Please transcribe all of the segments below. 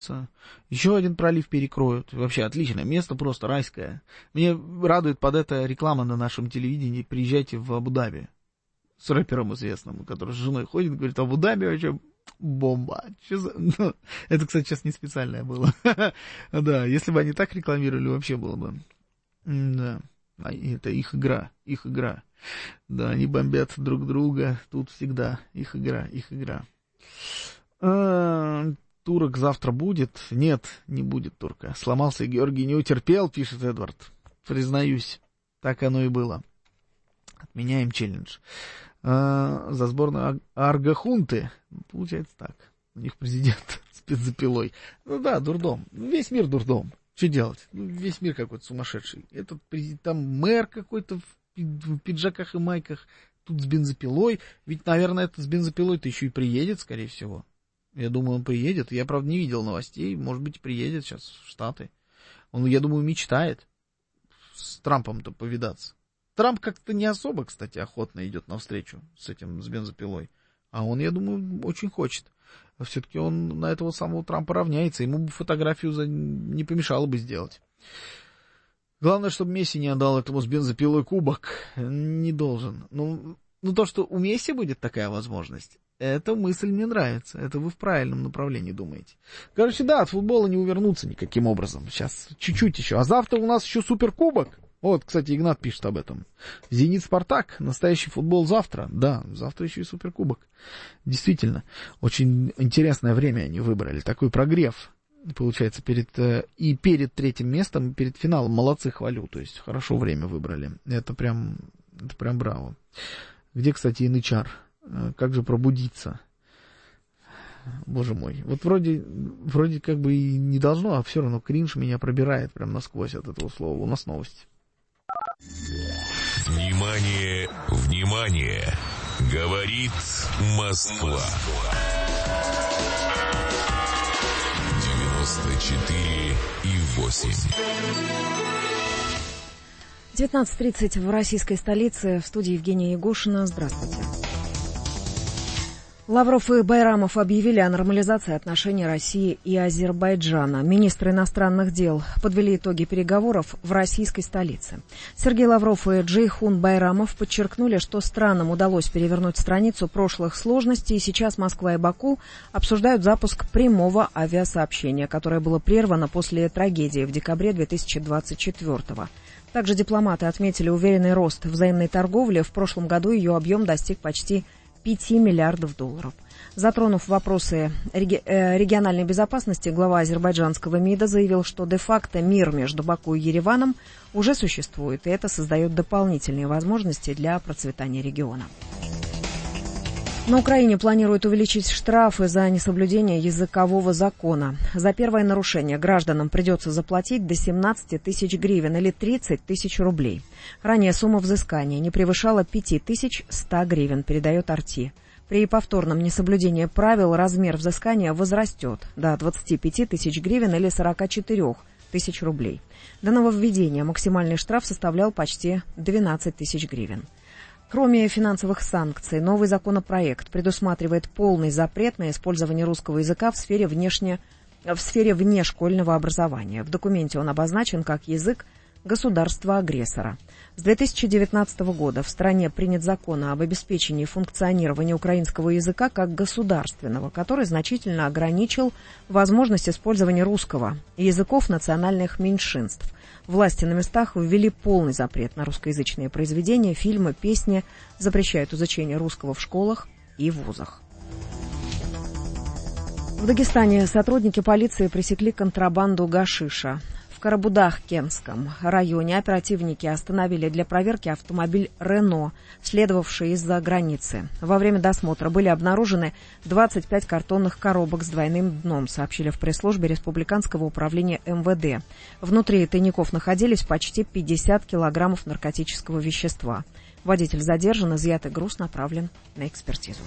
Еще один пролив перекроют. Вообще отличное место, просто райское. Мне радует под это реклама на нашем телевидении. Приезжайте в Абу-Даби. С рэпером известным, который с женой ходит, говорит, Абу-Даби вообще бомба. Ну, это, кстати, сейчас не специальное было. Да, если бы они так рекламировали, вообще было бы. Да, это их игра. Да, они бомбят друг друга. Тут всегда их игра. Турок завтра будет? Нет, не будет турка. Сломался Георгий, не утерпел, пишет Эдвард. Признаюсь, так оно и было. Отменяем челлендж. За сборную Аргахунты. Получается так. У них президент с бензопилой. Ну да, дурдом. Весь мир дурдом. Что делать? Весь мир какой-то сумасшедший. Этот президент, там мэр какой-то в пиджаках и майках. Тут с бензопилой. Ведь, наверное, это с бензопилой-то еще и приедет, скорее всего. Я думаю, он приедет. Я, правда, не видел новостей. Может быть, приедет сейчас в Штаты. Он, я думаю, мечтает с Трампом-то повидаться. Трамп как-то не особо, кстати, охотно идет навстречу с этим, с бензопилой. А он, я думаю, очень хочет. Все-таки он на этого самого Трампа равняется. Ему бы фотографию не помешало бы сделать. Главное, чтобы Месси не отдал этому с бензопилой кубок. Не должен. Ну, то, что у Месси будет такая возможность, эта мысль мне нравится. Это вы в правильном направлении думаете. Короче, да, от футбола не увернуться никаким образом. Сейчас чуть-чуть еще. А завтра у нас еще суперкубок. Вот, кстати, Игнат пишет об этом. «Зенит-Спартак», настоящий футбол завтра. Да, завтра еще и суперкубок. Действительно, очень интересное время они выбрали. Такой прогрев, получается, перед третьим местом, и перед финалом. Молодцы, хвалю. То есть, хорошо время выбрали. Это прям браво. Где, кстати, янычар? Как же пробудиться? Боже мой. Вот вроде как бы и не должно, а все равно кринж меня пробирает прям насквозь от этого слова. У нас новости. Внимание, внимание! Говорит Москва. 94,8. 19:30 в российской столице. В студии Евгения Ягушина. Здравствуйте. Лавров и Байрамов объявили о нормализации отношений России и Азербайджана. Министры иностранных дел подвели итоги переговоров в российской столице. Сергей Лавров и Джейхун Байрамов подчеркнули, что странам удалось перевернуть страницу прошлых сложностей, и сейчас Москва и Баку обсуждают запуск прямого авиасообщения, которое было прервано после трагедии в декабре 2024-го. Также дипломаты отметили уверенный рост взаимной торговли. В прошлом году ее объем достиг почти 5 миллиардов долларов. Затронув вопросы региональной безопасности, глава азербайджанского МИДа заявил, что де-факто мир между Баку и Ереваном уже существует, и это создает дополнительные возможности для процветания региона. На Украине планируют увеличить штрафы за несоблюдение языкового закона. За первое нарушение гражданам придется заплатить до 17 тысяч гривен или 30 тысяч рублей. Ранее сумма взыскания не превышала 5100 гривен, передает Арти. При повторном несоблюдении правил размер взыскания возрастет до 25 тысяч гривен или 44 тысяч рублей. До нововведения максимальный штраф составлял почти 12 тысяч гривен. Кроме финансовых санкций, новый законопроект предусматривает полный запрет на использование русского языка в сфере внешкольного образования. В документе он обозначен как язык государства-агрессора. С 2019 года в стране принят закон об обеспечении функционирования украинского языка как государственного, который значительно ограничил возможность использования русского и языков национальных меньшинств. Власти на местах ввели полный запрет на русскоязычные произведения, фильмы, песни, запрещают изучение русского в школах и вузах. В Дагестане сотрудники полиции пресекли контрабанду гашиша. В Карабудах-Кенском районе оперативники остановили для проверки автомобиль «Рено», следовавший из-за границы. Во время досмотра были обнаружены 25 картонных коробок с двойным дном, сообщили в пресс-службе Республиканского управления МВД. Внутри тайников находились почти 50 килограммов наркотического вещества. Водитель задержан, изъятый груз направлен на экспертизу.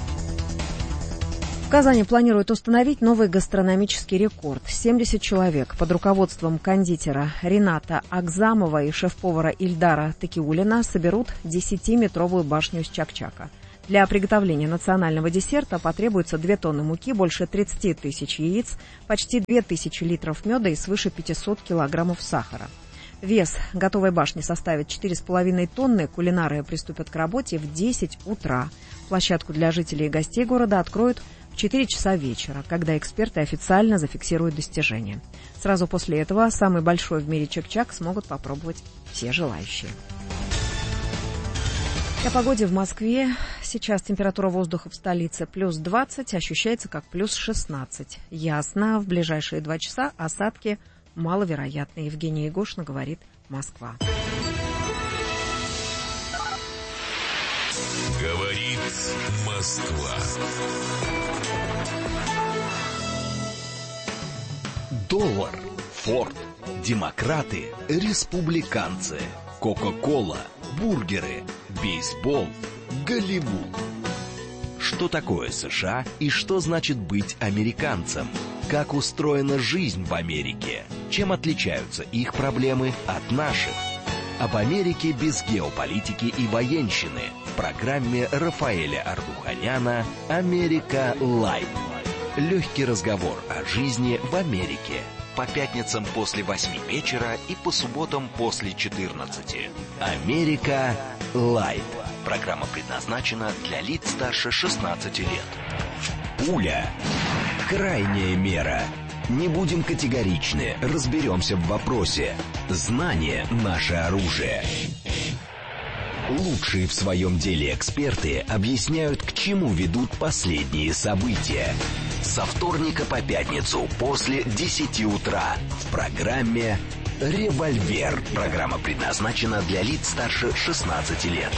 В Казани планируют установить новый гастрономический рекорд. 70 человек под руководством кондитера Рената Акзамова и шеф-повара Ильдара Такиулина соберут 10-метровую башню с чак-чака. Для приготовления национального десерта потребуется 2 тонны муки, больше 30 тысяч яиц, почти 2000 литров меда и свыше 500 килограммов сахара. Вес готовой башни составит 4,5 тонны. Кулинары приступят к работе в 10 утра. Площадку для жителей и гостей города откроют в 4 часа вечера, когда эксперты официально зафиксируют достижения. Сразу после этого самый большой в мире чак-чак смогут попробовать все желающие. О погоде в Москве. Сейчас температура воздуха в столице плюс 20, ощущается как плюс 16. Ясно, в ближайшие 2 часа осадки маловероятны. Евгения Егошина говорит «Москва». Говорит Москва. Доллар, Форд, демократы, республиканцы, Кока-кола, бургеры, бейсбол, Голливуд. Что такое США и что значит быть американцем? Как устроена жизнь в Америке? Чем отличаются их проблемы от наших? Об Америке без геополитики и военщины в программе Рафаэля Ардуханяна «Америка Лайв». Легкий разговор о жизни в Америке. По пятницам после 8 вечера и по субботам после 14. «Америка Лайв». Программа предназначена для лиц старше 16 лет. Пуля. Крайняя мера. Не будем категоричны, разберемся в вопросе. Знание – наше оружие. Лучшие в своем деле эксперты объясняют, к чему ведут последние события. Со вторника по пятницу после 10 утра в программе «Револьвер». Программа предназначена для лиц старше 16 лет.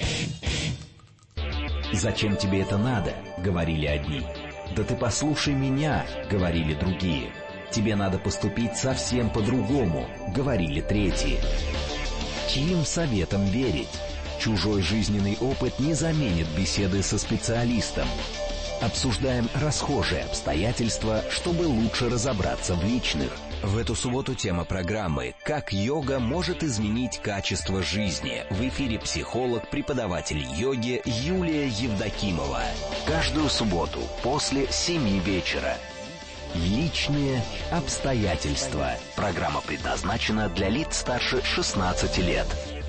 «Зачем тебе это надо?» — говорили одни. «Да ты послушай меня», — говорили другие. «Тебе надо поступить совсем по-другому», — говорили третьи. Чьим советом верить? Чужой жизненный опыт не заменит беседы со специалистом. Обсуждаем расхожие обстоятельства, чтобы лучше разобраться в личных. В эту субботу тема программы «Как йога может изменить качество жизни». В эфире психолог, преподаватель йоги Юлия Евдокимова. Каждую субботу после 7 вечера. Личные обстоятельства. Программа предназначена для лиц старше 16 лет.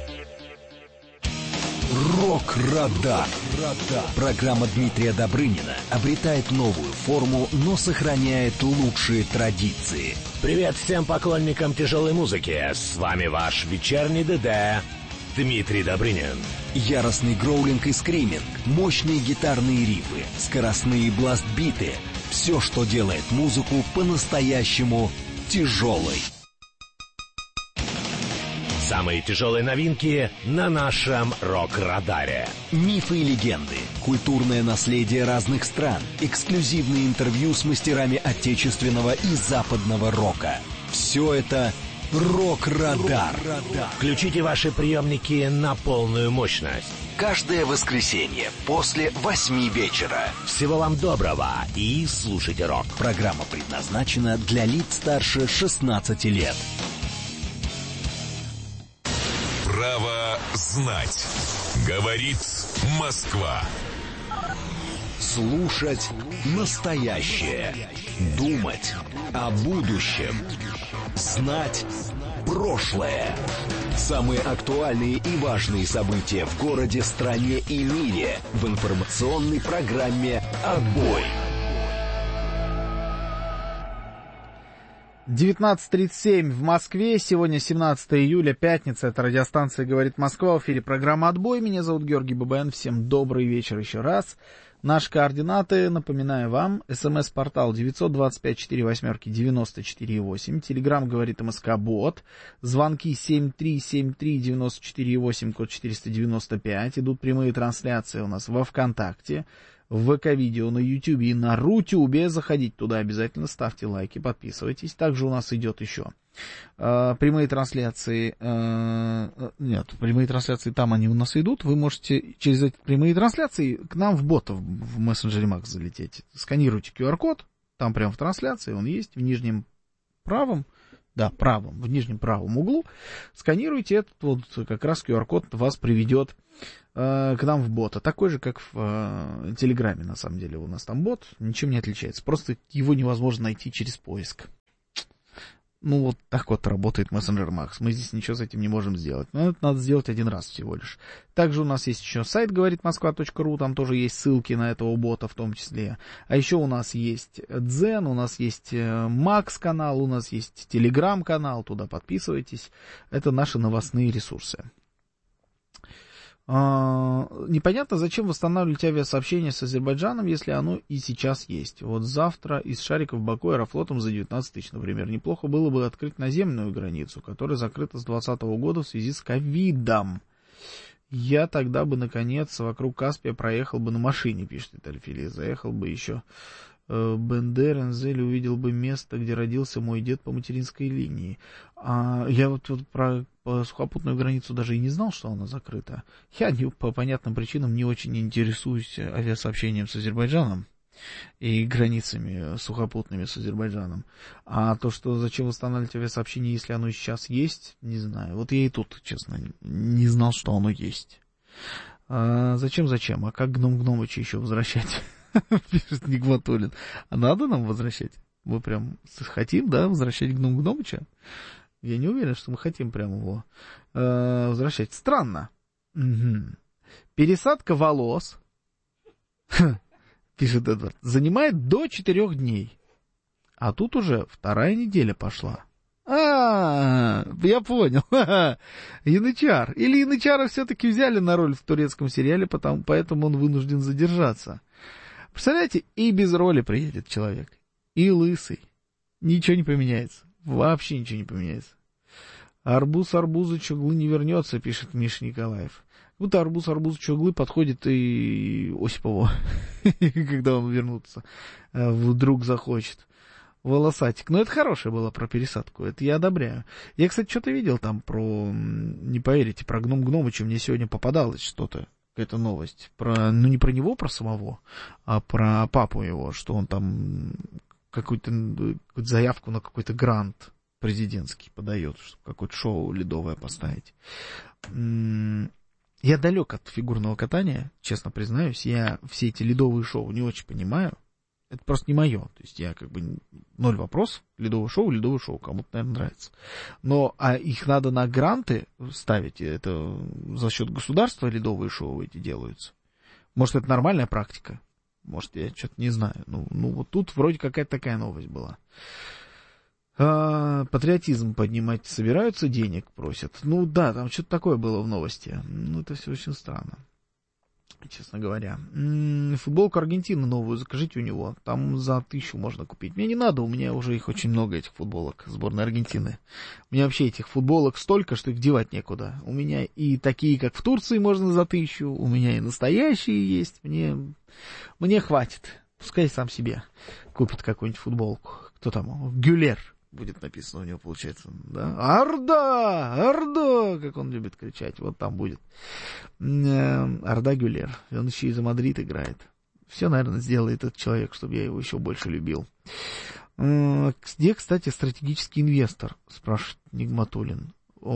Рок-радар. Программа Дмитрия Добрынина обретает новую форму, но сохраняет лучшие традиции. Привет всем поклонникам тяжелой музыки. С вами ваш вечерний ДД Дмитрий Добрынин. Яростный гроулинг и скриминг, мощные гитарные рифы, скоростные бласт-биты. Все, что делает музыку по-настоящему тяжелой. Самые тяжелые новинки на нашем рок-радаре. Мифы и легенды, культурное наследие разных стран, эксклюзивные интервью с мастерами отечественного и западного рока. Все это рок-радар. Включите ваши приемники на полную мощность. Каждое воскресенье после 8 вечера. Всего вам доброго и слушайте рок. Программа предназначена для лиц старше 16 лет. Право знать. Говорит Москва. Слушать настоящее. Думать о будущем. Знать прошлое. Самые актуальные и важные события в городе, стране и мире в информационной программе «Отбой». 19:37 в Москве. Сегодня 17 июля, пятница. Это радиостанция «Говорит Москва». В эфире программа «Отбой». Меня зовут Георгий Бабаян. Всем добрый вечер еще раз. Наши координаты, напоминаю вам, СМС-портал 925-48-94-8, Телеграм «Говорит МСК-бот», звонки 7373-94-8, код 495, идут прямые трансляции у нас во ВКонтакте, в ВК-видео, на Ютубе и на Рутюбе. Заходите туда обязательно, ставьте лайки, подписывайтесь. Также у нас идет еще прямые трансляции. Прямые трансляции там они у нас идут. Вы можете через эти прямые трансляции к нам в ботов в мессенджере Макс залететь. Сканируйте QR-код, там прямо в трансляции он есть, в нижнем правом да, правом, в нижнем правом углу, сканируйте этот вот как раз QR-код, вас приведет к нам в бота. Такой же, как в Телеграме, на самом деле. У нас там бот, ничем не отличается. Просто его невозможно найти через поиск. Ну, вот так вот работает мессенджер Макс. Мы здесь ничего с этим не можем сделать. Но это надо сделать один раз всего лишь. Также у нас есть еще сайт говоритмосква.ру, там тоже есть ссылки на этого бота в том числе. А еще у нас есть Дзен, у нас есть Макс канал, у нас есть Телеграм канал, туда подписывайтесь. Это наши новостные ресурсы. Непонятно, зачем восстанавливать авиасообщение с Азербайджаном, если оно и сейчас есть. Вот завтра из Шариков в Баку аэрофлотом за 19 тысяч, например. Неплохо было бы открыть наземную границу, которая закрыта с 2020 года в связи с ковидом. Я тогда бы, наконец, вокруг Каспия проехал бы на машине, пишет Виталий Филипп. Заехал бы еще Бендер, Энзель, увидел бы место, где родился мой дед по материнской линии. Я вот про сухопутную границу даже и не знал, что она закрыта. Я по понятным причинам не очень интересуюсь авиасообщением с Азербайджаном и границами сухопутными с Азербайджаном. А то, что зачем восстанавливать авиасообщение, если оно сейчас есть, не знаю. Вот я и тут, честно, не знал, что оно есть. Зачем? А как Гном Гномыча еще возвращать? Пишет Нигматуллин. А надо нам возвращать? Мы прям хотим, да, возвращать Гном Гномыча? Я не уверен, что мы хотим прям его возвращать. Странно. Угу. Пересадка волос, пишет Эдвард, занимает до 4 дней. А тут уже 2-я неделя пошла. Я понял. Янычар. Или Янычара все-таки взяли на роль в турецком сериале, поэтому он вынужден задержаться. Представляете, и без роли приедет человек. И лысый. Ничего не поменяется. Вообще ничего не поменяется. Арбуз Арбузычу углы не вернется, пишет Миша Николаев. Будто арбуз Арбузычу углы подходит и Осипову, когда он вернется, вдруг захочет. Волосатик. Но это хорошее было про пересадку, это я одобряю. Я, кстати, что-то видел там про, не поверите, про Гном Гномыча. Мне сегодня попадалось что-то, какая-то новость. Ну, не про него, про самого, а про папу его, что он там какую-то заявку на какой-то грант президентский подает, чтобы какое-то шоу ледовое поставить. Я далек от фигурного катания, честно признаюсь. Я все эти ледовые шоу не очень понимаю. Это просто не мое. То есть я как бы 0 вопросов. Ледовое шоу, кому-то, наверное, нравится. Но их надо на гранты ставить. Это за счет государства ледовые шоу эти делаются. Может, это нормальная практика? Может, я что-то не знаю. Ну, вот тут вроде какая-то такая новость была. Патриотизм поднимать собираются, денег просят. Ну да, там что-то такое было в новости. Ну, это все очень странно, честно говоря. Футболку Аргентины новую закажите у него. Там за 1000 можно купить. Мне не надо, у меня уже их очень много, этих футболок сборной Аргентины. У меня вообще этих футболок столько, что их девать некуда. У меня и такие, как в Турции, можно за 1000. У меня и настоящие есть. Мне хватит. Пускай сам себе купит какую-нибудь футболку. Кто там? Гюлер будет написано у него, получается. Да? Орда, как он любит кричать. Вот там будет. Орда Гюлер. Он еще и за Мадрид играет. Все, наверное, сделает этот человек, чтобы я его еще больше любил. Где, кстати, стратегический инвестор? Спрашивает Нигматуллин.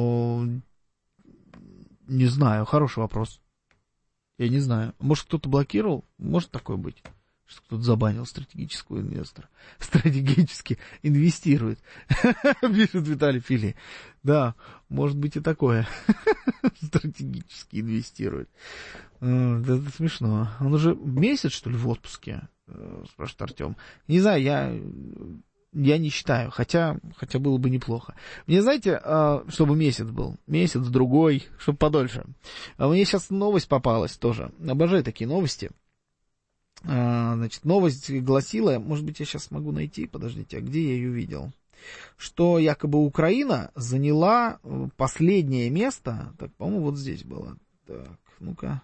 Не знаю, хороший вопрос. Я не знаю. Может, кто-то блокировал? Может такое быть? Что кто-то забанил стратегического инвестора. Стратегически инвестирует. Пишет Виталий Фили. Да, может быть и такое. Стратегически инвестирует. Это смешно. Он уже месяц, что ли, в отпуске? Спрашивает Артем. Не знаю, я не считаю. Хотя было бы неплохо. Мне, знаете, чтобы месяц был. Месяц, другой, чтобы подольше. Мне сейчас новость попалась тоже. Обожаю такие новости. Значит, новость гласила, может быть, я сейчас смогу найти, подождите, а где я ее видел? Что якобы Украина заняла последнее место, так, по-моему, вот здесь было. Так, ну-ка.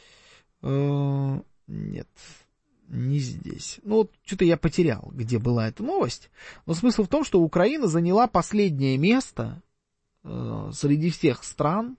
Нет, не здесь. Ну, вот что-то я потерял, где была эта новость. Но смысл в том, что Украина заняла последнее место среди всех стран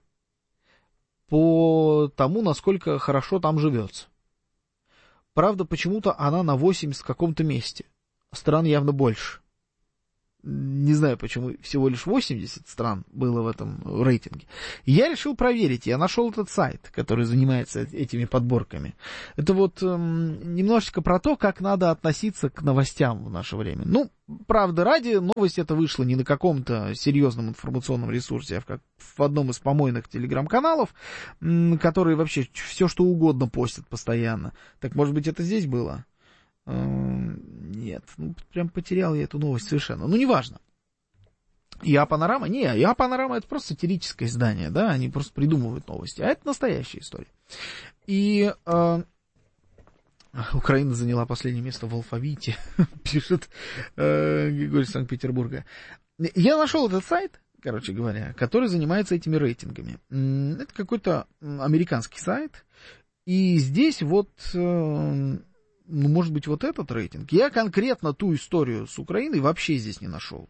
по тому, насколько хорошо там живется. Правда, почему-то она на 80 каком-то месте. Стран явно больше. Не знаю, почему всего лишь 80 стран было в этом рейтинге. Я решил проверить. Я нашел этот сайт, который занимается этими подборками. Это вот немножечко про то, как надо относиться к новостям в наше время. Ну, правда ради, новость эта вышла не на каком-то серьезном информационном ресурсе, а в одном из помойных телеграм-каналов, которые вообще все что угодно постят постоянно. Так, может быть, это здесь было? Нет, ну, прям потерял я эту новость совершенно. Ну, неважно. ЯПанорама? Не, ЯПанорама — это просто сатирическое издание, да, они просто придумывают новости, а это настоящая история. И Украина заняла последнее место в алфавите, пишет Григорий из Санкт-Петербурга. Я нашел этот сайт, короче говоря, который занимается этими рейтингами. Это какой-то американский сайт, и здесь вот... Ну, может быть, вот этот рейтинг. Я конкретно ту историю с Украиной вообще здесь не нашел.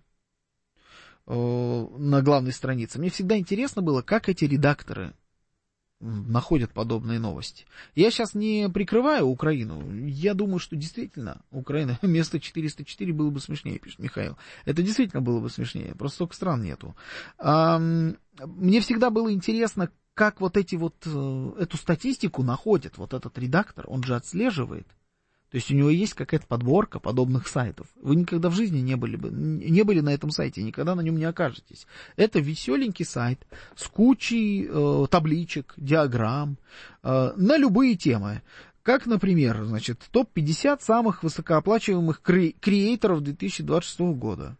На главной странице. Мне всегда интересно было, как эти редакторы находят подобные новости. Я сейчас не прикрываю Украину. Я думаю, что действительно Украина вместо 404 было бы смешнее, пишет Михаил. Это действительно было бы смешнее. Просто столько стран нету. Мне всегда было интересно, как вот эти вот эту статистику находит вот этот редактор. Он же отслеживает. То есть у него есть какая-то подборка подобных сайтов. Вы никогда в жизни не были на этом сайте, никогда на нем не окажетесь. Это веселенький сайт с кучей табличек, диаграмм на любые темы. Как, например, значит, топ-50 самых высокооплачиваемых креаторов 2026 года.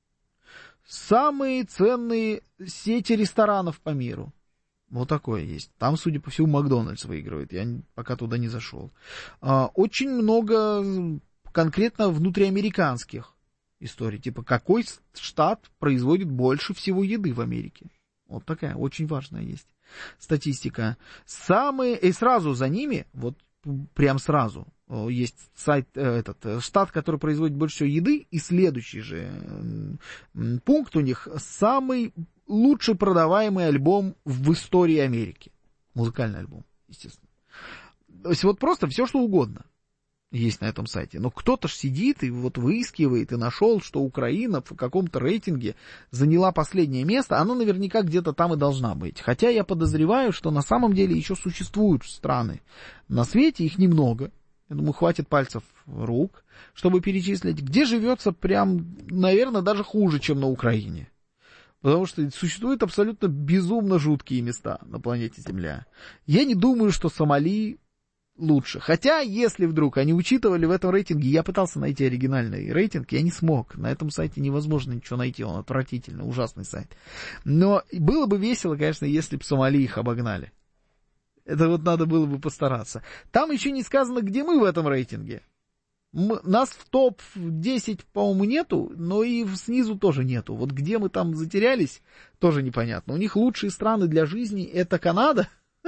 Самые ценные сети ресторанов по миру. Вот такое есть. Там, судя по всему, Макдональдс выигрывает. Я пока туда не зашел. Очень много конкретно внутриамериканских историй. Типа, какой штат производит больше всего еды в Америке. Вот такая очень важная есть статистика. И сразу за ними, вот прям сразу, есть сайт, штат, который производит больше всего еды, и следующий же пункт у них самый лучший продаваемый альбом в истории Америки. Музыкальный альбом, естественно. То есть вот просто все, что угодно есть на этом сайте. Но кто-то ж сидит и вот выискивает и нашел, что Украина в каком-то рейтинге заняла последнее место. Она наверняка где-то там и должна быть. Хотя я подозреваю, что на самом деле еще существуют страны на свете, их немного. Я думаю, хватит пальцев рук, чтобы перечислить, где живется прям, наверное, даже хуже, чем на Украине. Потому что существуют абсолютно безумно жуткие места на планете Земля. Я не думаю, что Сомали лучше. Хотя, если вдруг они учитывали в этом рейтинге, я пытался найти оригинальный рейтинг, я не смог. На этом сайте невозможно ничего найти, он отвратительный, ужасный сайт. Но было бы весело, конечно, если бы Сомали их обогнали. Это вот надо было бы постараться. Там еще не сказано, где мы в этом рейтинге. Нас в топ-10, по-моему, нету, но и снизу тоже нету. Вот где мы там затерялись, тоже непонятно. У них лучшие страны для жизни — это Канада.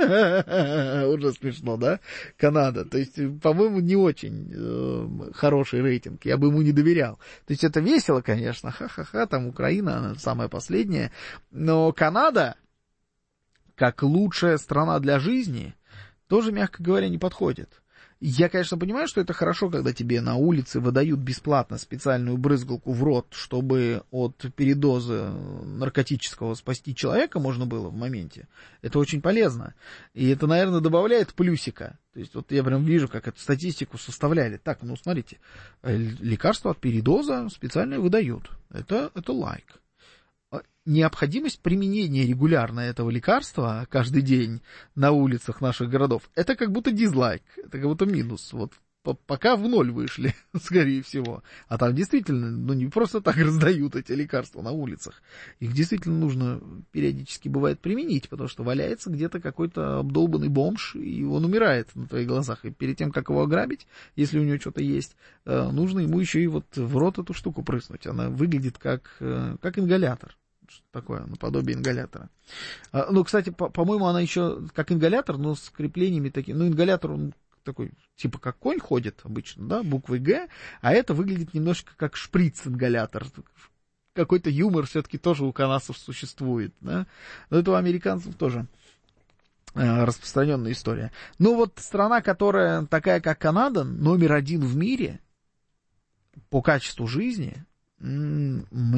Уже смешно, да? Канада. То есть, по-моему, не очень хороший рейтинг. Я бы ему не доверял. То есть, это весело, конечно. Ха-ха-ха, там Украина, она самая последняя. Но Канада, как лучшая страна для жизни, тоже, мягко говоря, не подходит. Я, конечно, понимаю, что это хорошо, когда тебе на улице выдают бесплатно специальную брызгалку в рот, чтобы от передоза наркотического спасти человека можно было в моменте. Это очень полезно. И это, наверное, добавляет плюсика. То есть вот я прям вижу, как эту статистику составляли. Так, ну смотрите, лекарства от передоза специально выдают. Это лайк. Необходимость применения регулярно этого лекарства каждый день на улицах наших городов, это как будто дизлайк, это как будто минус. Вот пока в ноль вышли, скорее всего. А там действительно, ну не просто так раздают эти лекарства на улицах. Их действительно нужно периодически бывает применить, потому что валяется где-то какой-то обдолбанный бомж, и он умирает на твоих глазах. И перед тем, как его ограбить, если у него что-то есть, нужно ему еще и вот в рот эту штуку прыснуть. Она выглядит как ингалятор. Такое, наподобие ингалятора. Ну, кстати, по-моему, она еще как ингалятор, но с креплениями такими. Ну, ингалятор, он такой, типа как конь ходит обычно, да, буквой «Г», а это выглядит немножко как шприц-ингалятор. Какой-то юмор все-таки тоже у канадцев существует, да. Но это у американцев тоже распространенная история. Ну, вот страна, которая такая, как Канада, номер 1 в мире по качеству жизни, мне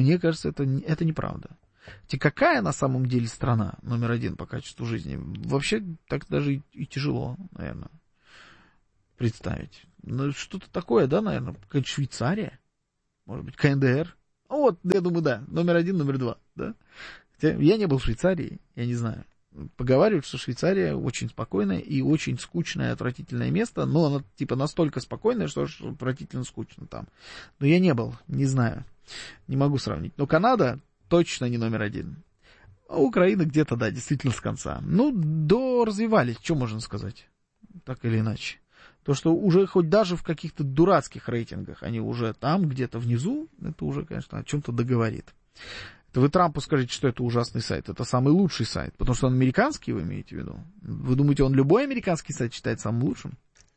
Мне кажется, это неправда. Какая на самом деле страна номер один по качеству жизни? Вообще так даже и тяжело, наверное, представить. Ну, что-то такое, да, наверное, какая-то Швейцария, может быть, КНДР. Вот, я думаю, да, номер один, номер два, да. Хотя я не был в Швейцарии, я не знаю. Поговаривают, что Швейцария очень спокойное и очень скучное, отвратительное место, но оно типа настолько спокойное, что аж отвратительно скучно там. Но я не был, не знаю, не могу сравнить. Но Канада точно не номер один. А Украина где-то, да, действительно с конца. Ну, доразвивались, что можно сказать, так или иначе. То, что уже хоть даже в каких-то дурацких рейтингах они уже там, где-то внизу, это уже, конечно, о чем-то договорит. Это вы Трампу скажите, что это ужасный сайт. Это самый лучший сайт, потому что он американский, вы имеете в виду? Вы думаете, он любой американский сайт считает самым лучшим?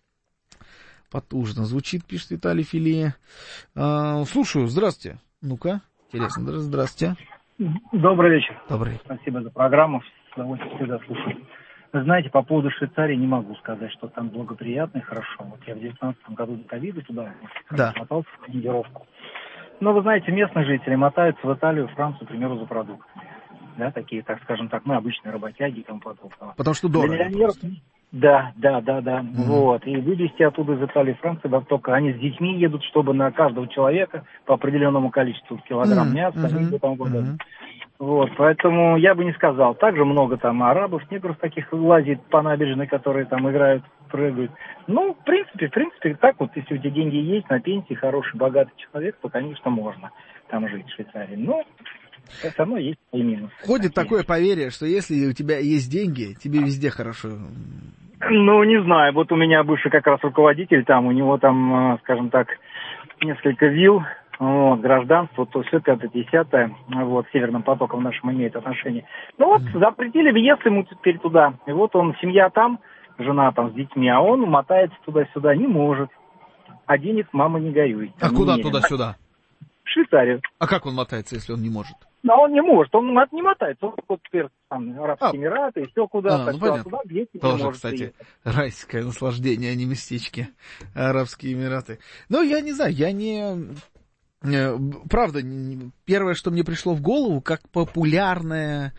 Потужно звучит, пишет Виталий Филия. Слушаю, здравствуйте. Ну-ка, интересно, здравствуйте. Добрый вечер. Добрый. Спасибо за программу, с удовольствием всегда слушаю. Вы знаете, по поводу Швейцарии не могу сказать, что там благоприятно и хорошо. Вот я в 2019 году до ковида туда мотался в командировку. Но, вы знаете, местные жители мотаются в Италию, Францию, к примеру, за продуктами. Да, такие, так скажем так, мы обычные работяги и тому подобное. Потому что дорого. Для миллионеров... Да. Вот. И вывезти оттуда из Италии и Франции, да, только они с детьми едут, чтобы на каждого человека по определенному количеству килограмм мяса и тому подобное. Вот, поэтому я бы не сказал. Также много там арабов, негров таких лазит по набережной, которые там играют, прыгают. Ну, в принципе, так вот, если у тебя деньги есть, на пенсии, хороший, богатый человек, то, конечно, можно там жить в Швейцарии. Но все равно есть свои минусы. Ходит такое поверье, что если у тебя есть деньги, тебе везде хорошо. Ну, не знаю. Вот у меня бывший как раз руководитель там, у него там, скажем так, несколько вилл. Вот, гражданство, то все 5-10, вот, с Северным потоком нашим имеет отношение. Ну вот, запретили въезд ему теперь туда. И вот он, семья там, жена там с детьми, а он мотается туда-сюда, не может. А денег мама не горюет. А куда туда-сюда? В Швейцарию. А как он мотается, если он не может? Да он не может, он не мотается. Он вот теперь там Арабские Эмираты, и все куда-то. Ну, понятно. Туда, где тоже, может кстати, приехать. райское наслаждение, а не местечки. Арабские Эмираты. Ну, я не знаю, я не... Правда, первое, что мне пришло в голову, как популярная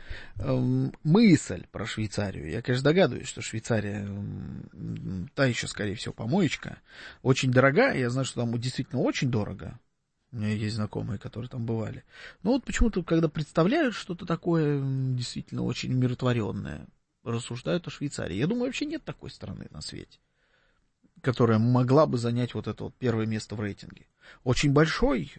мысль про Швейцарию. Я, конечно, догадываюсь, что Швейцария та еще, скорее всего, помоечка. Очень дорогая, я знаю, что там действительно очень дорого. У меня есть знакомые, которые там бывали. Но вот почему-то, когда представляют что-то такое действительно очень умиротворенное, рассуждают о Швейцарии. Я думаю, вообще нет такой страны на свете, которая могла бы занять вот это вот первое место в рейтинге. Очень большое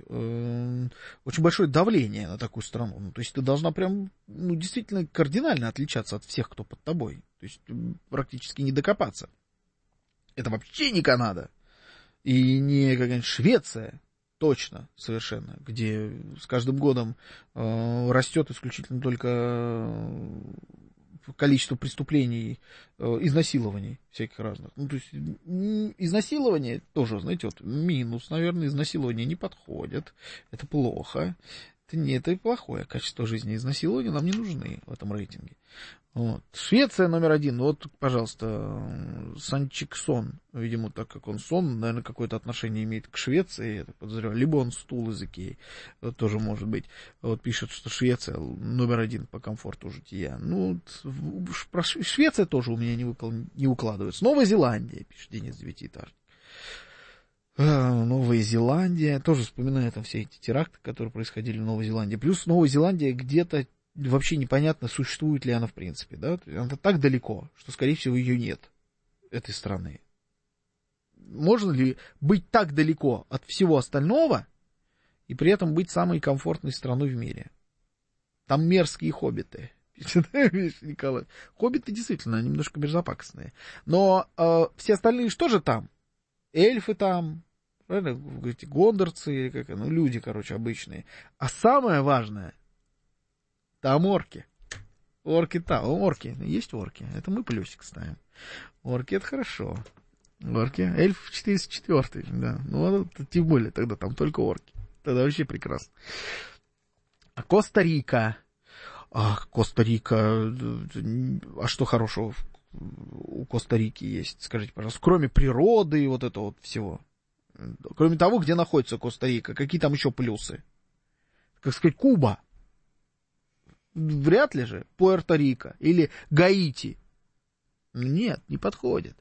давление на такую страну. Ну, то есть ты должна прям, действительно кардинально отличаться от всех, кто под тобой. То есть практически не докопаться. Это вообще не Канада. И не какая-нибудь Швеция. Точно, совершенно. Где с каждым годом растет исключительно только количество преступлений, изнасилований всяких разных. Ну, то есть, изнасилование тоже, знаете, вот минус, наверное, изнасилование не подходит. Это плохо. Это плохое качество жизни. Изнасилования нам не нужны в этом рейтинге. Вот. Швеция номер один. Вот, пожалуйста, Санчиксон. Видимо, так как он сон, наверное, какое-то отношение имеет к Швеции, я так подозреваю. Либо он стул из Икеи. Вот, тоже может быть. Вот пишет, что Швеция номер один по комфорту жития. Ну, про Швеция тоже у меня не укладывается. Новая Зеландия, пишет Денис Девятиэтажник. Новая Зеландия. Тоже вспоминаю там все эти теракты, которые происходили в Новой Зеландии. Плюс Новая Зеландия где-то вообще непонятно, существует ли она в принципе. Да? Она так далеко, что, скорее всего, ее нет, этой страны. Можно ли быть так далеко от всего остального и при этом быть самой комфортной страной в мире? Там мерзкие хоббиты. Николай. Хоббиты действительно немножко мерзопакостные. Но все остальные что же там? Эльфы там, эти гондорцы, люди, обычные. А самое важное, там орки. Орки. Есть орки. Это мы плюсик ставим. Орки — это хорошо. Орки. Эльф 404, да. Ну, тем более тогда там только орки. Тогда вообще прекрасно. А Коста-Рика. Коста-Рика. А что хорошего у Коста-Рики есть? Скажите, пожалуйста. Кроме природы и вот этого вот всего. Кроме того, где находится Коста-Рика. Какие там еще плюсы? как сказать, Куба. Вряд ли же Пуэрто-Рико или Гаити. Нет, не подходит.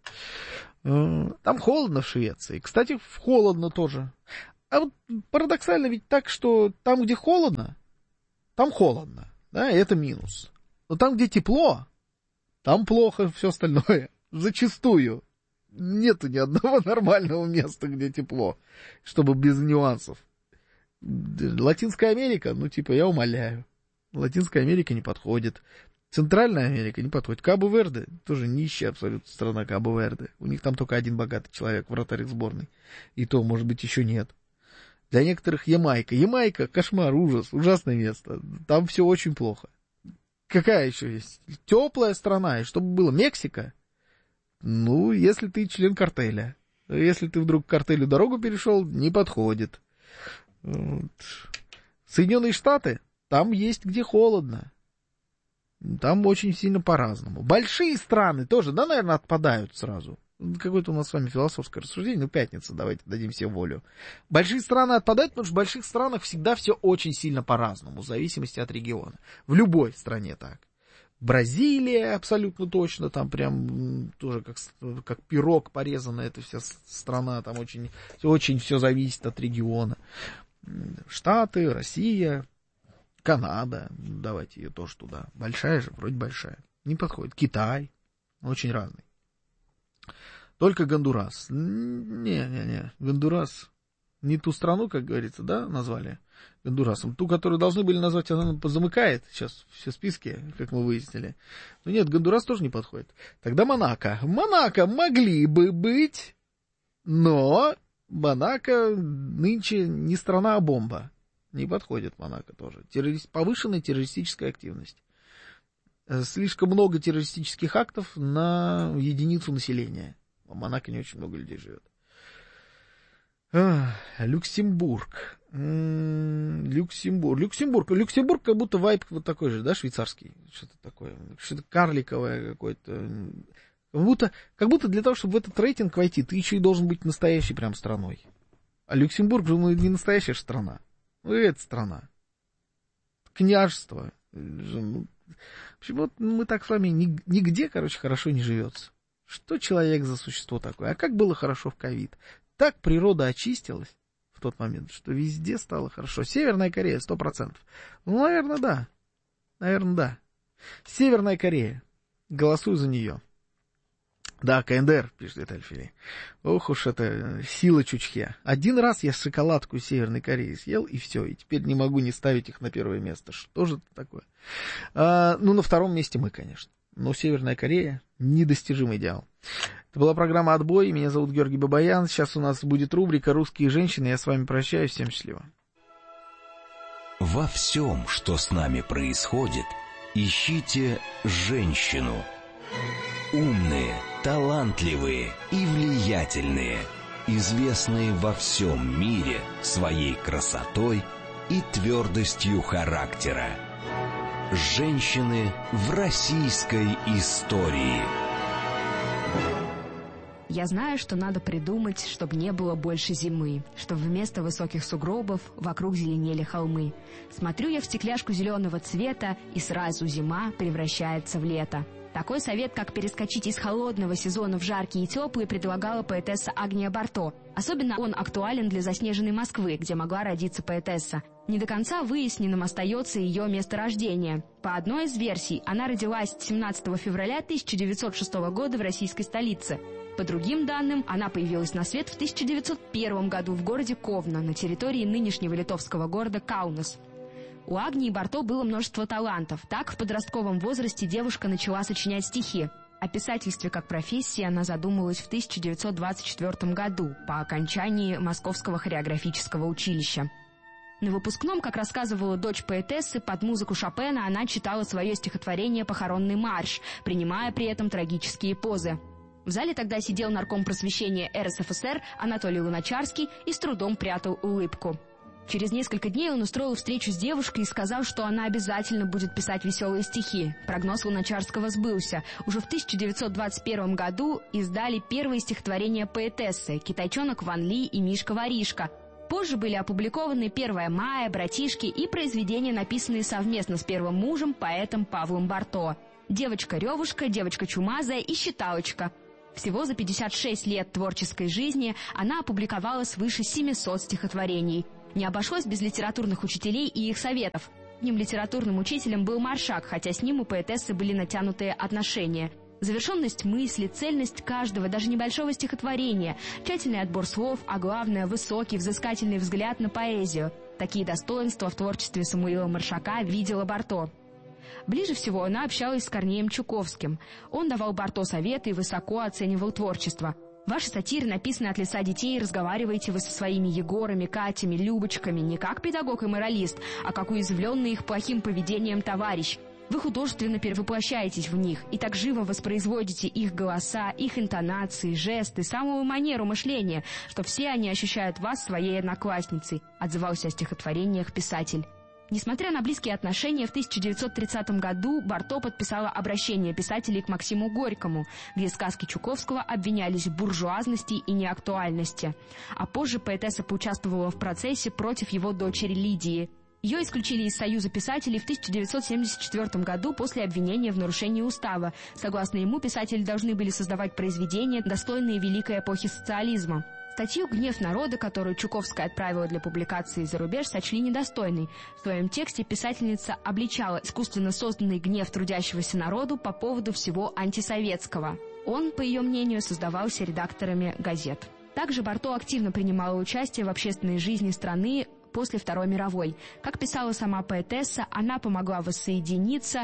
Там холодно в Швеции. Кстати, холодно тоже. А вот парадоксально ведь так, что там, где холодно, там холодно. Да, это минус. Но там, где тепло, там плохо все остальное. Зачастую. Нету ни одного нормального места, где тепло, чтобы без нюансов. Латинская Америка, ну, типа, я умоляю. Латинская Америка не подходит. Центральная Америка не подходит. Кабо-Верде, тоже нищая абсолютно страна Кабо-Верде. У них там только один богатый человек, вратарь сборной. И то, может быть, еще нет. Для некоторых Ямайка. Ямайка, кошмар, ужас, ужасное место. Там все очень плохо. Какая еще есть? Теплая страна, и чтобы было Мексика. Ну, если ты член картеля. Если ты вдруг к картелю дорогу перешел, не подходит. Вот. Соединенные Штаты, там есть где холодно. Там очень сильно по-разному. Большие страны тоже, да, наверное, отпадают сразу. Какое-то у нас с вами философское рассуждение. Ну, пятница, давайте дадим себе волю. Большие страны отпадают, потому что в больших странах всегда все очень сильно по-разному, в зависимости от региона. В любой стране так. Бразилия абсолютно точно, там прям тоже как пирог порезано, эта вся страна, там очень все зависит от региона. Штаты, Россия, Канада, давайте ее тоже туда. Большая же, вроде большая. Не подходит. Китай, очень разный. Только Гондурас. Не, Гондурас. Не ту страну, как говорится, да, назвали Гондурасом. Ту, которую должны были назвать, она замыкает сейчас все списки, как мы выяснили. Но нет, Гондурас тоже не подходит. Тогда Монако. Монако могли бы быть, но Монако нынче не страна, а бомба. Не подходит Монако тоже. Повышенная террористическая активность. Слишком много террористических актов на единицу населения. В Монако не очень много людей живет. Люксембург. Люксембург как будто вайб вот такой же, да, швейцарский. Что-то такое. Что-то карликовое какое-то. Как будто для того, чтобы в этот рейтинг войти, ты еще и должен быть настоящей прям страной. А Люксембург же не настоящая страна. Ну, это страна. Княжество. В общем, вот мы так с вами нигде, короче, хорошо не живется. Что человек за существо такое? А как было хорошо в ковид? Так природа очистилась в тот момент, что везде стало хорошо. Северная Корея 100%. Ну, наверное, да. Наверное, да. Северная Корея. Голосую за нее. Да, КНДР, пишет Виталий Фили. Ох уж это сила Чучхе. Один раз я шоколадку из Северной Кореи съел, и все. И теперь не могу не ставить их на первое место. Что же это такое? Ну, на втором месте мы, конечно. Но Северная Корея — недостижимый идеал. Это была программа «Отбой». Меня зовут Георгий Бабаян. Сейчас у нас будет рубрика «Русские женщины». Я с вами прощаюсь. Всем счастливо. Во всем, что с нами происходит, ищите женщину. Умные, талантливые и влиятельные, известные во всем мире своей красотой и твердостью характера. Женщины в российской истории. Я знаю, что надо придумать, чтобы не было больше зимы, чтобы вместо высоких сугробов вокруг зеленели холмы. Смотрю я в стекляшку зеленого цвета, и сразу зима превращается в лето. Такой совет, как перескочить из холодного сезона в жаркий и теплый, предлагала поэтесса Агния Барто. Особенно он актуален для заснеженной Москвы, где могла родиться поэтесса. Не до конца выясненным остается ее место рождения. По одной из версий, она родилась 17 февраля 1906 года в российской столице. По другим данным, она появилась на свет в 1901 году в городе Ковна, на территории нынешнего литовского города Каунас. У Агнии Барто было множество талантов. Так, в подростковом возрасте девушка начала сочинять стихи. О писательстве как профессии она задумалась в 1924 году, по окончании Московского хореографического училища. На выпускном, как рассказывала дочь поэтессы, под музыку Шопена она читала свое стихотворение «Похоронный марш», принимая при этом трагические позы. В зале тогда сидел нарком просвещения РСФСР Анатолий Луначарский и с трудом прятал улыбку. Через несколько дней он устроил встречу с девушкой и сказал, что она обязательно будет писать веселые стихи. Прогноз Луначарского сбылся. Уже в 1921 году издали первые стихотворения поэтессы «Китайчонок Ван Ли» и «Мишка-воришка». Позже были опубликованы «1 мая», «Братишки» и произведения, написанные совместно с первым мужем, поэтом Павлом Барто. «Девочка-ревушка», «Девочка чумазая» и «Считалочка». Всего за 56 лет творческой жизни она опубликовала свыше 700 стихотворений. Не обошлось без литературных учителей и их советов. Одним литературным учителем был Маршак, хотя с ним у поэтессы были натянутые отношения. Завершенность мысли, цельность каждого, даже небольшого стихотворения, тщательный отбор слов, а главное – высокий, взыскательный взгляд на поэзию. Такие достоинства в творчестве Самуила Маршака видела Барто. Ближе всего она общалась с Корнеем Чуковским. Он давал Барто советы и высоко оценивал творчество. Ваши сатиры написаны от лица детей, разговариваете вы со своими Егорами, Катями, Любочками не как педагог и моралист, а как уязвленный их плохим поведением товарищ. Вы художественно перевоплощаетесь в них и так живо воспроизводите их голоса, их интонации, жесты, самую манеру мышления, что все они ощущают вас своей одноклассницей, отзывался о стихотворениях писатель. Несмотря на близкие отношения, в 1930 году Барто подписала обращение писателей к Максиму Горькому, где сказки Чуковского обвинялись в буржуазности и неактуальности. А позже поэтесса поучаствовала в процессе против его дочери Лидии. Ее исключили из Союза писателей в 1974 году после обвинения в нарушении устава. Согласно ему, писатели должны были создавать произведения, достойные великой эпохи социализма. Статью «Гнев народа», которую Чуковская отправила для публикации за рубеж, сочли недостойной. В своем тексте писательница обличала искусственно созданный гнев трудящегося народу по поводу всего антисоветского. Он, по ее мнению, создавался редакторами газет. Также Барто активно принимала участие в общественной жизни страны после Второй мировой. Как писала сама поэтесса, она помогла воссоединиться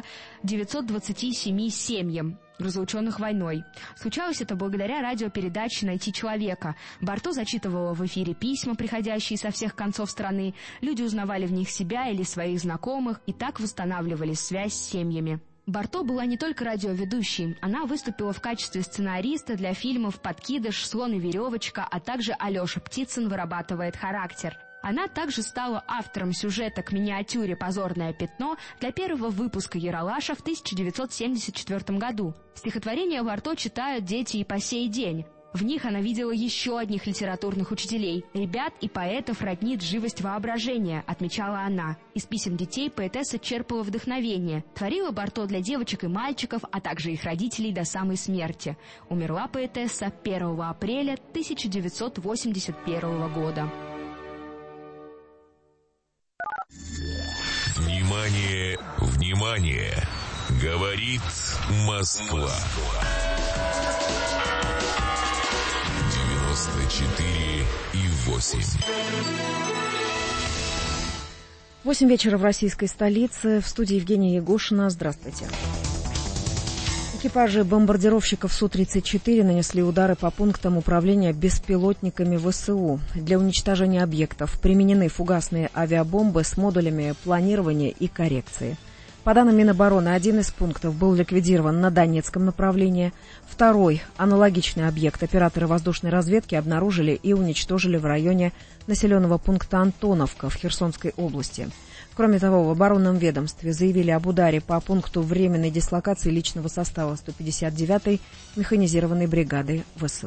927 семьям, разлученных войной. Случалось это благодаря радиопередаче «Найти человека». Барто зачитывала в эфире письма, приходящие со всех концов страны. Люди узнавали в них себя или своих знакомых и так восстанавливали связь с семьями. Барто была не только радиоведущей. Она выступила в качестве сценариста для фильмов «Подкидыш», «Слон и веревочка», а также «Алеша Птицын вырабатывает характер». Она также стала автором сюжета к миниатюре «Позорное пятно» для первого выпуска «Ералаша» в 1974 году. Стихотворения Барто читают дети и по сей день. В них она видела еще одних литературных учителей. «Ребят и поэтов роднит живость воображения», отмечала она. Из писем детей поэтесса черпала вдохновение. Творила Барто для девочек и мальчиков, а также их родителей до самой смерти. Умерла поэтесса 1 апреля 1981 года. Внимание, внимание! Говорит Москва. 94,8. 8 вечера в российской столице. В студии Евгения Егошина. Здравствуйте. Экипажи бомбардировщиков Су-34 нанесли удары по пунктам управления беспилотниками ВСУ. Для уничтожения объектов применены фугасные авиабомбы с модулями планирования и коррекции. По данным Минобороны, один из пунктов был ликвидирован на Донецком направлении. Второй, аналогичный объект, операторы воздушной разведки обнаружили и уничтожили в районе населенного пункта Антоновка в Херсонской области. Кроме того, в оборонном ведомстве заявили об ударе по пункту временной дислокации личного состава 159-й механизированной бригады ВСУ.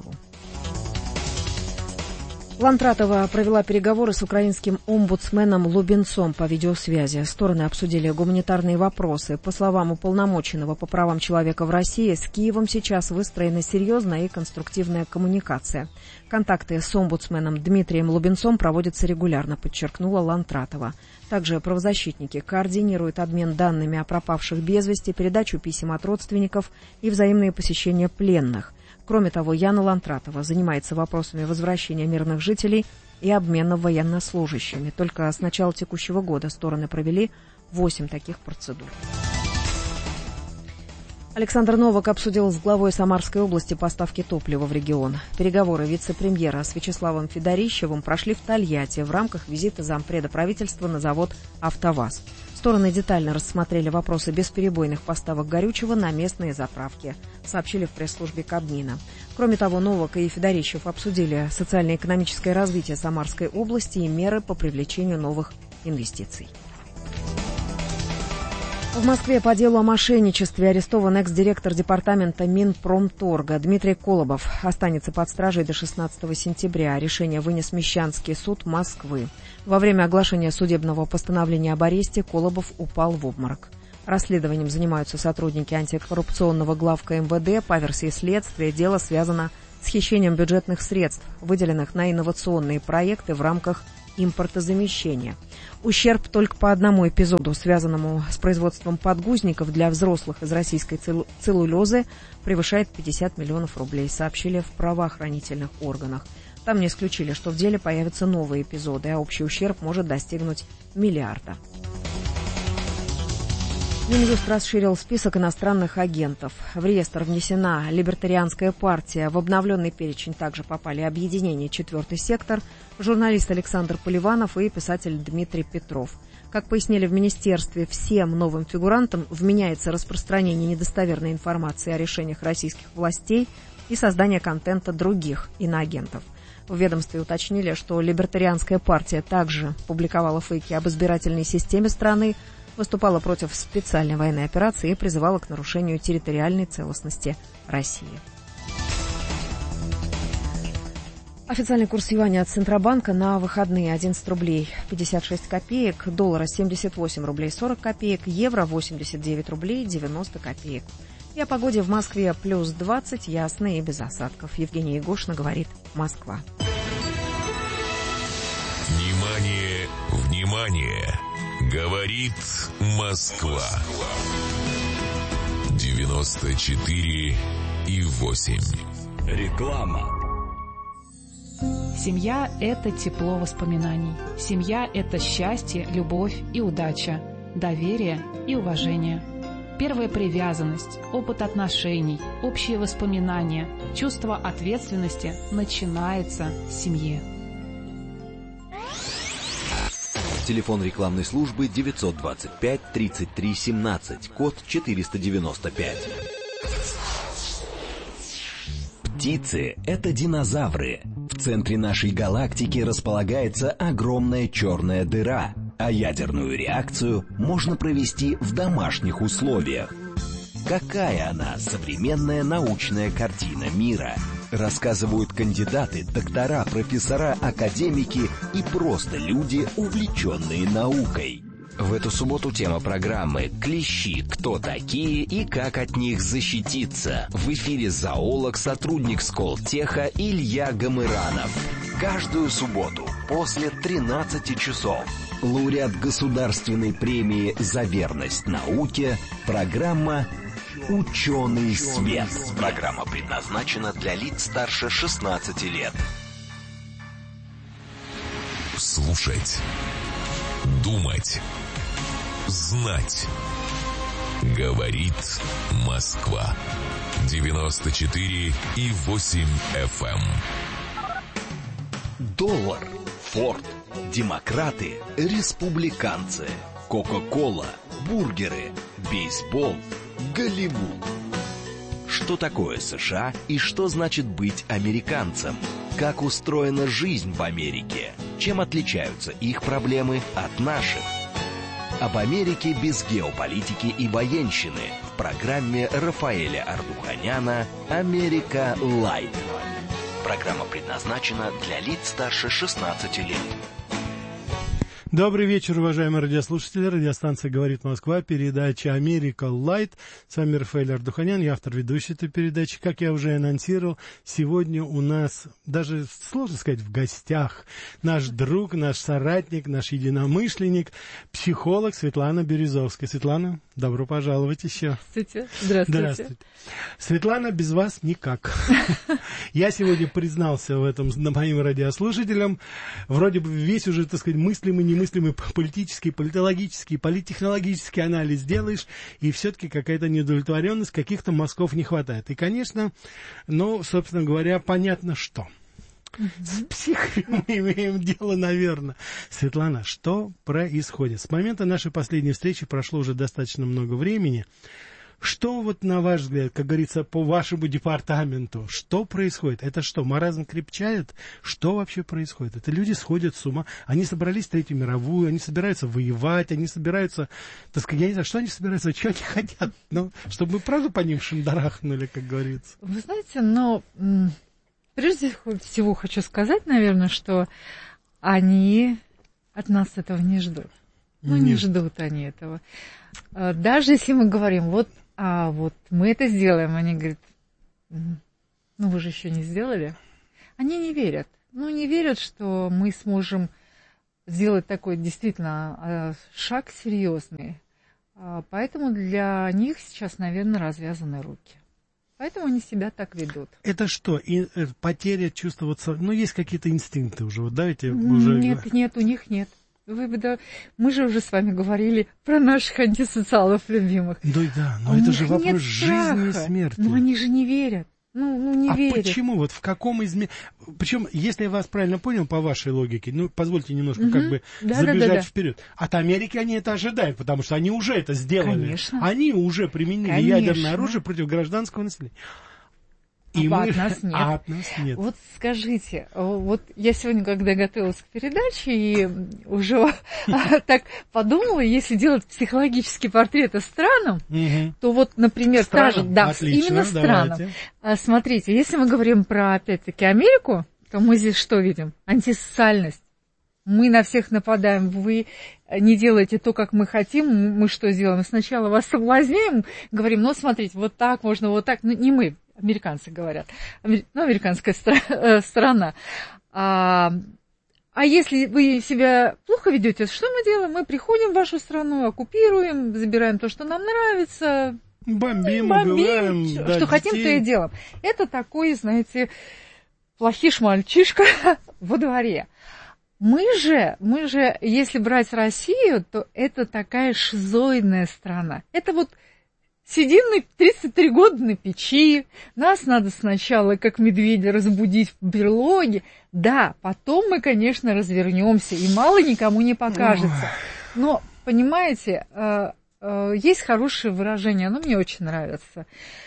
Лантратова провела переговоры с украинским омбудсменом Лубенцом по видеосвязи. Стороны обсудили гуманитарные вопросы. По словам уполномоченного по правам человека в России, с Киевом сейчас выстроена серьезная и конструктивная коммуникация. Контакты с омбудсменом Дмитрием Лубенцом проводятся регулярно, подчеркнула Лантратова. Также правозащитники координируют обмен данными о пропавших без вести, передачу писем от родственников и взаимные посещения пленных. Кроме того, Яна Лантратова занимается вопросами возвращения мирных жителей и обмена военнослужащими. Только с начала текущего года стороны провели 8 таких процедур. Александр Новак обсудил с главой Самарской области поставки топлива в регион. Переговоры вице-премьера с Вячеславом Федорищевым прошли в Тольятти в рамках визита зампреда правительства на завод «АвтоВАЗ». Стороны детально рассмотрели вопросы бесперебойных поставок горючего на местные заправки, сообщили в пресс-службе Кабмина. Кроме того, Новак и Федорищев обсудили социально-экономическое развитие Самарской области и меры по привлечению новых инвестиций. В Москве по делу о мошенничестве арестован экс-директор департамента Минпромторга Дмитрий Колобов. Останется под стражей до 16 сентября. Решение вынес Мещанский суд Москвы. Во время оглашения судебного постановления об аресте Колобов упал в обморок. Расследованием занимаются сотрудники антикоррупционного главка МВД. По версии следствия, дело связано с хищением бюджетных средств, выделенных на инновационные проекты в рамках импортозамещения. Ущерб только по одному эпизоду, связанному с производством подгузников для взрослых из российской целлюлозы, превышает 50 миллионов рублей, сообщили в правоохранительных органах. Там не исключили, что в деле появятся новые эпизоды, а общий ущерб может достигнуть миллиарда. Минюст расширил список иностранных агентов. В реестр внесена Либертарианская партия. В обновленный перечень также попали объединение «Четвертый сектор», журналист Александр Поливанов и писатель Дмитрий Петров. Как пояснили в министерстве, всем новым фигурантам вменяется распространение недостоверной информации о решениях российских властей и создание контента других иноагентов. В ведомстве уточнили, что Либертарианская партия также публиковала фейки об избирательной системе страны, выступала против специальной военной операции и призывала к нарушению территориальной целостности России. Официальный курс юаня от Центробанка на выходные 11 рублей 56 копеек, доллара 78 рублей 40 копеек, евро 89 рублей 90 копеек. И о погоде в Москве плюс 20, ясно и без осадков. Евгения Егошина говорит, Москва. Внимание, внимание! Говорит Москва. 94,8. Реклама. Семья – это тепло воспоминаний. Семья – это счастье, любовь и удача, доверие и уважение. Первая привязанность, опыт отношений, общие воспоминания, чувство ответственности начинается в семье. Телефон рекламной службы 925 33 17, код 495. Птицы – это динозавры. В центре нашей галактики располагается огромная черная дыра, а ядерную реакцию можно провести в домашних условиях. Какая она, современная научная картина мира? Рассказывают кандидаты, доктора, профессора, академики и просто люди, увлеченные наукой. В эту субботу тема программы «Клещи. Кто такие и как от них защититься?» В эфире зоолог, сотрудник Сколтеха Илья Гамыранов. Каждую субботу после 13 часов. Лауреат государственной премии «За верность науке». Программа «Ученый свет». Программа предназначена для лиц старше 16 лет. Слушать. Думать. Знать. Говорит Москва. 94,8 FM. Доллар, Форд, демократы, республиканцы, Кока-кола, бургеры, бейсбол, Голливуд. Что такое США и что значит быть американцем? Как устроена жизнь в Америке? Чем отличаются их проблемы от наших? Об Америке без геополитики и военщины в программе Рафаэля Ардуханяна «Америка Лайт». Программа предназначена для лиц старше 16 лет. Добрый вечер, уважаемые радиослушатели. Радиостанция «Говорит Москва», передача «Америка Лайт». С вами Рафаэль Ардуханян, я автор ведущей этой передачи. Как я уже анонсировал, сегодня у нас, даже сложно сказать, в гостях наш друг, наш соратник, наш единомышленник, психолог Светлана Березовская. Светлана, добро пожаловать еще. Здравствуйте. Здравствуйте. Светлана, без вас никак. Я сегодня признался в этом моим радиослушателям. Вроде бы весь уже, так сказать, мыслимый, немыслимый политический, политологический, политтехнологический анализ делаешь, и все-таки какая-то неудовлетворенность, каких-то мозгов не хватает. И, конечно, собственно говоря, понятно, что. С психами мы имеем дело, наверное. Светлана, что происходит? С момента нашей последней встречи прошло уже достаточно много времени. Что вот на ваш взгляд, как говорится, по вашему департаменту, что происходит? Это что, маразм крепчает? Что вообще происходит? Это люди сходят с ума. Они собрались в Третью мировую, они собираются воевать, они собираются, так сказать, я не знаю, что они собираются, что они хотят, ну, чтобы мы правда по ним шандарахнули, как говорится. Вы знаете, но прежде всего хочу сказать, наверное, что они от нас этого не ждут. Ну, не ждут они этого. Даже если мы говорим, вот мы это сделаем, они говорят, ну вы же еще не сделали. Они не верят. Ну, не верят, что мы сможем сделать такой действительно шаг серьезный. Поэтому для них сейчас, наверное, развязаны руки. Поэтому они себя так ведут. Это что? Потеря чувства, ну, есть какие-то инстинкты уже, вот давайте уже... Нет, у них нет. Мы же уже с вами говорили про наших антисоциалов любимых. Да, но это же вопрос жизни и смерти. Но они же не верят. Не верят. Почему? Вот в каком Причем, если я вас правильно понял, по вашей логике, ну, позвольте немножко забежать вперед. От Америки они это ожидают, потому что они уже это сделали. Конечно. Они уже применили ядерное оружие против гражданского населения. От нас нет. От нас нет. Вот скажите, вот я сегодня, когда готовилась к передаче, и уже так подумала, если делать психологический портрет странам, то вот, например, именно странам. Смотрите, если мы говорим про, опять-таки, Америку, то мы здесь что видим? Антисоциальность. Мы на всех нападаем, вы не делаете то, как мы хотим, мы что сделаем? Сначала вас соблазняем, говорим, ну, смотрите, вот так можно, вот так, ну, не мы. Американцы говорят, американская сторона. А если вы себя плохо ведете, что мы делаем? Мы приходим в вашу страну, оккупируем, забираем то, что нам нравится. Бомбим, убиваем. Что хотим, то и делаем. Это такой, знаете, плохиш мальчишка во дворе. Мы же, если брать Россию, то это такая шизоидная страна. Это вот сидим на 33 года на печи, нас надо сначала, как медведя, разбудить в берлоге. Да, потом мы, конечно, развернемся, и мало никому не покажется. Но, понимаете, есть хорошее выражение, оно мне очень нравится.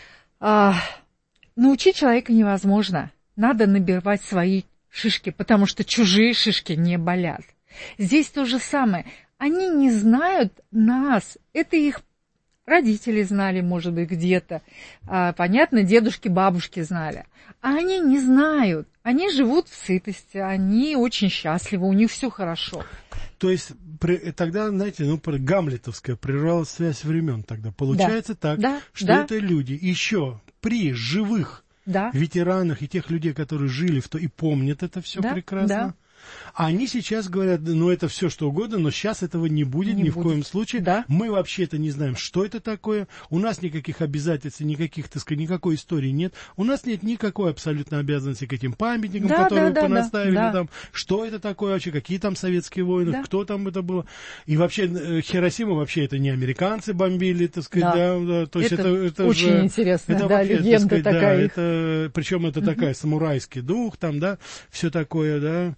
Научить человека невозможно. Надо набивать свои шишки, потому что чужие шишки не болят. Здесь то же самое. Они не знают нас, это их родители знали, может быть, где-то. Понятно, дедушки, бабушки знали. А они не знают. Они живут в сытости, они очень счастливы, у них все хорошо. То есть тогда, знаете, гамлетовская прервалась связь времен тогда. Получается что это люди еще при живых ветеранах и тех людей, которые жили и помнят это все прекрасно. А они сейчас говорят, это все что угодно, но сейчас этого не будет ни в коем случае. Да. Мы вообще-то не знаем, что это такое. У нас никаких обязательств, никаких, так сказать, никакой истории нет. У нас нет никакой абсолютно обязанности к этим памятникам, которые вы понаставили там. Что это такое вообще, какие там советские войны, кто там это было. И вообще Хиросиму вообще это не американцы бомбили, так сказать, То есть это очень же, интересно, это вообще, легенда так сказать, такая. Причем это такая самурайский дух, там, все такое,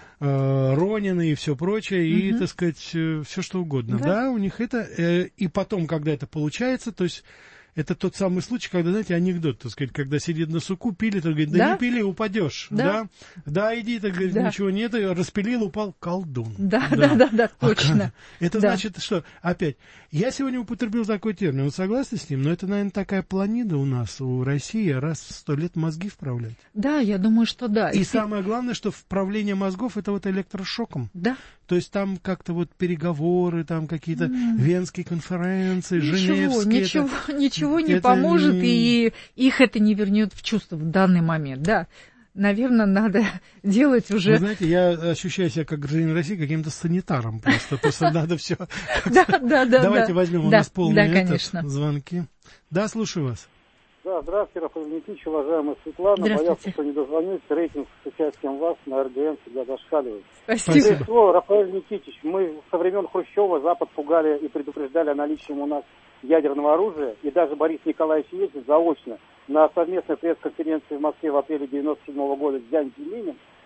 Ронины и все прочее, и, так сказать, все что угодно. Да, у них это... И потом, когда это получается, то есть это тот самый случай, когда, знаете, анекдот, так сказать, когда сидит на суку, пилит, он говорит, не пили, упадешь. Да, иди, так говорит, ничего нет, распилил, упал, колдун. Да, точно. Это значит, что, опять, я сегодня употребил такой термин, вы согласны с ним? Но это, наверное, такая планида у нас, у России, раз в 100 лет мозги вправлять. Да, я думаю, что да. И самое главное, что вправление мозгов, это вот электрошоком. Да. То есть там как-то вот переговоры, там какие-то венские конференции, женевские. Ничего не поможет, и их это не вернет в чувство в данный момент, да. Наверное, надо делать уже... Вы знаете, я ощущаю себя как гражданин России каким-то санитаром просто надо все... Давайте возьмем у нас полные звонки. Да, слушаю вас. Да, здравствуйте, Рафаэль Никитич, уважаемая Светлана. Боялся, что не дозвонюсь. Рейтинг с участием вас на РГН всегда зашкаливает. Спасибо. Рафаэль Никитич, мы со времен Хрущева Запад пугали и предупреждали о наличии у нас ядерного оружия. И даже Борис Николаевич Ельцин заочно на совместной пресс-конференции в Москве в апреле 1997 года с Дзянь Зиминем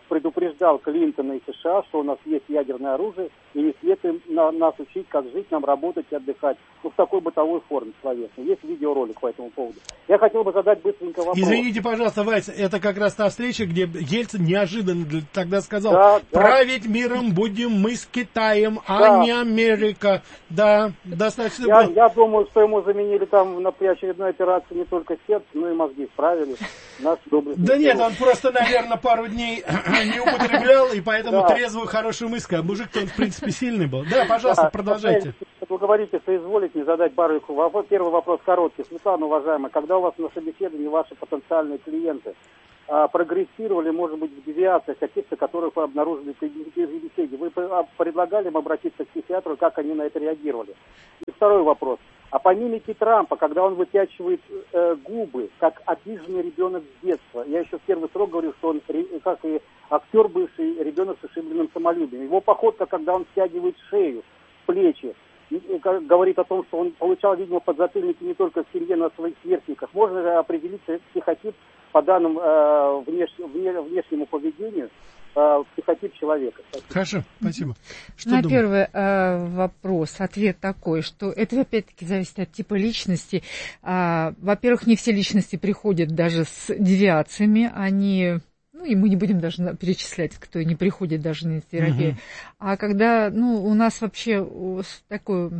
предупреждал Клинтона и США, что у нас есть ядерное оружие, и не след им нас учить, как жить, нам работать и отдыхать. Ну, в такой бытовой форме словесной. Есть видеоролик по этому поводу. Я хотел бы задать быстренько вопрос. Извините, пожалуйста, Вась, это как раз та встреча, где Ельцин неожиданно тогда сказал, править миром будем мы с Китаем, а не Америка. Да, достаточно. Я думаю, что ему заменили там при очередной операции не только сердце, но и мозги справили. Да нет, он просто, наверное, пару дней не употреблял, и поэтому трезвую хорошую мысль. А мужик-то он, в принципе, сильный был. Да, пожалуйста, продолжайте. Вы говорите, соизволите задать пару вопросов. Первый вопрос короткий. Светлана, уважаемая, когда у вас на собеседовании ваши потенциальные клиенты прогрессировали, может быть, в девиациях каких-то, которых вы обнаружили при беседе, вы предлагали им обратиться к психиатру, как они на это реагировали? И второй вопрос. А по мимике Трампа, когда он выпячивает губы, как обиженный ребенок с детства, я еще в первый срок говорил, что он, как и актер бывший, ребенок с ушибленным самолюбием. Его походка, когда он стягивает шею, плечи, говорит о том, что он получал, видимо, подзатыльники не только в семье, но и в своих сверстниках. Можно же определить психотип по данным внешнему поведению, психотип человека. Спасибо. Хорошо, спасибо. Что на первый вопрос ответ такой, что это опять-таки зависит от типа личности. Во-первых, не все личности приходят даже с девиациями, они... Ну, и мы не будем даже перечислять, кто не приходит даже на терапию. А когда, у нас вообще такое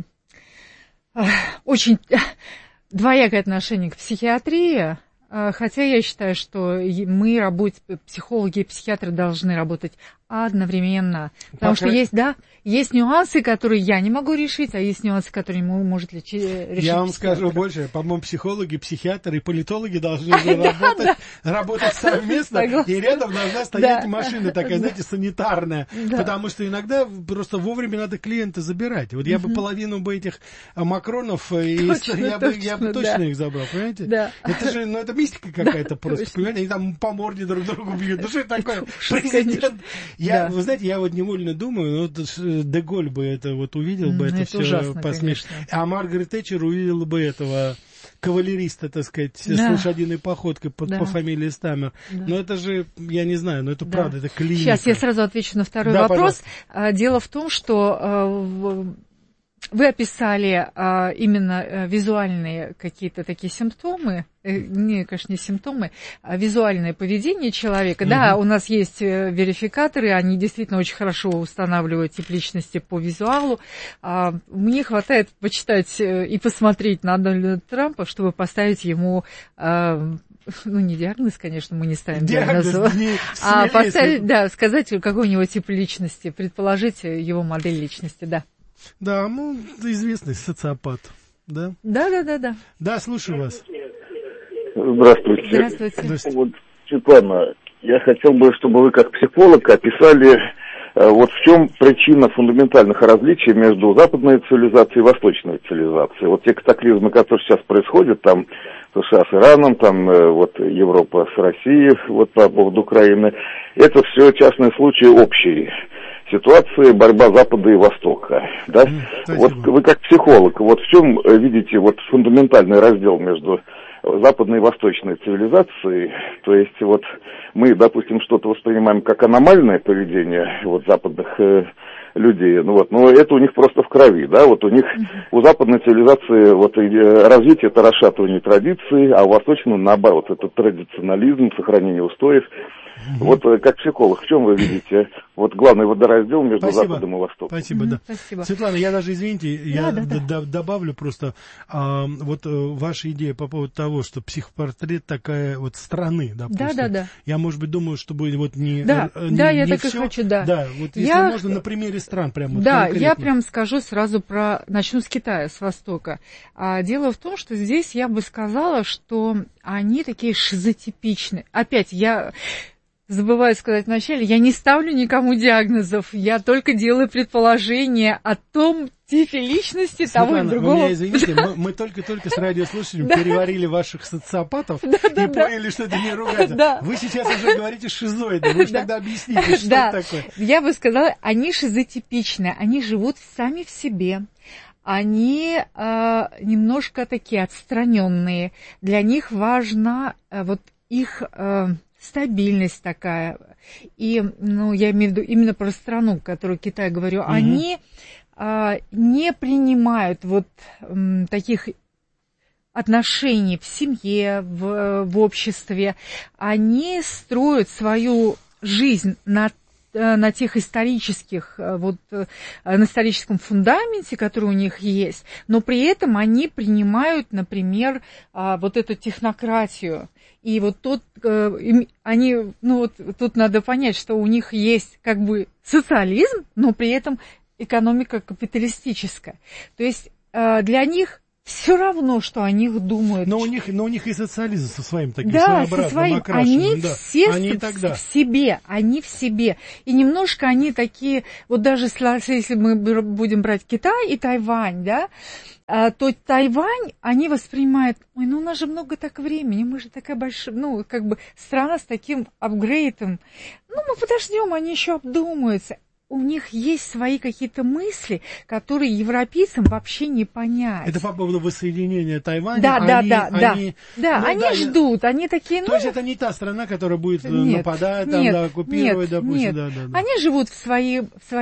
очень двоякое отношение к психиатрии, хотя я считаю, что мы, психологи и психиатры, должны работать одновременно. Потому что есть нюансы, которые я не могу решить, а есть нюансы, которые может решить. Я вам скажу больше. По-моему, психологи, психиатры и политологи должны работать совместно, и рядом должна стоять машина такая, знаете, санитарная. Потому что иногда просто вовремя надо клиента забирать. Вот я бы половину этих Макронов, я бы точно их забрал, понимаете? Это же, это мистика какая-то просто, понимаете? Они там по морде друг другу бьют. Ну что это такое? Президент... Вы знаете, я вот невольно думаю, де Голль бы это вот увидел бы, это все посмешно. А Маргарет Тэтчер увидела бы этого кавалериста, так сказать, с лошадиной походкой по фамилии Стаммер. Но это же, я не знаю, но это правда, это клиника. Сейчас я сразу отвечу на второй вопрос. Пожалуйста. Дело в том, что вы описали именно визуальные какие-то такие симптомы, конечно, не симптомы, а визуальное поведение человека. Да, у нас есть верификаторы, они действительно очень хорошо устанавливают тип личности по визуалу. Мне хватает почитать и посмотреть на Дональда Трампа, чтобы поставить ему... не диагноз, конечно, мы не ставим диагноз, а поставить, сказать, какой у него тип личности, предположить его модель личности, да. Да, известный социопат, да? Да. Да, слушаю вас. Здравствуйте. Вот, Светлана, я хотел бы, чтобы вы как психолог описали, вот в чем причина фундаментальных различий между западной цивилизацией и восточной цивилизацией. Вот те катаклизмы, которые сейчас происходят, там США с Ираном, там вот Европа с Россией, вот по поводу Украины, это все частные случаи общие ситуации, борьба Запада и Востока. Да? Вот вы как психолог, вот в чем видите вот фундаментальный раздел между западной и восточной цивилизацией? То есть вот мы, допустим, что-то воспринимаем как аномальное поведение вот западных людей, но это у них просто в крови, да, вот у них, у западной цивилизации вот развитие это расшатывание традиций, а у восточной наоборот, это традиционализм, сохранение устоев. Вот как психолог, в чем вы видите вот главный водораздел между Западом и Востоком? Спасибо, да. Спасибо. Светлана, я даже, извините, добавлю просто вот ваша идея по поводу того, что психопортрет такая вот страны, допустим. Да. Я, может быть, думаю, чтобы вот не я так все, и хочу, да. Да, вот если можно на примере стран прямо. Да, конкретно. Я прям скажу сразу начну с Китая, с Востока. Дело в том, что здесь я бы сказала, что они такие шизотипичные. Опять, я забываю сказать вначале, я не ставлю никому диагнозов, я только делаю предположения о том типе личности того и другого. Вы меня извините, мы только с радиослушателем переварили ваших социопатов и поняли, что это не ругательство. Вы сейчас уже говорите шизоиды, вы же тогда объясните, что это такое. Я бы сказала, они шизотипичные, они живут сами в себе. Они немножко такие отстраненные. Для них важно вот их стабильность такая. И, ну, я имею в виду именно про страну, которую Китай говорю, они не принимают вот таких отношений в семье, в обществе. Они строят свою жизнь на тех исторических, вот, на историческом фундаменте, который у них есть, но при этом они принимают, например, вот эту технократию. И вот они, ну вот тут надо понять, что у них есть как бы социализм, но при этом экономика капиталистическая. То есть для них все равно, что о них думают. Но у них и социализм со своим таким своеобразным, своим окрашенным. Они все в себе. И немножко они такие, вот даже если мы будем брать Китай и Тайвань, да, то Тайвань они воспринимают, ой, ну у нас же много так времени, мы же такая большая, ну, как бы страна с таким апгрейдом. Ну, мы подождем, они еще обдумаются. У них есть свои какие-то мысли, которые европейцам вообще не понять. Это по поводу воссоединения Тайваня? Они ждут, они такие... То есть это не та страна, которая будет нападать, оккупировать, допустим? Нет. Они живут в своей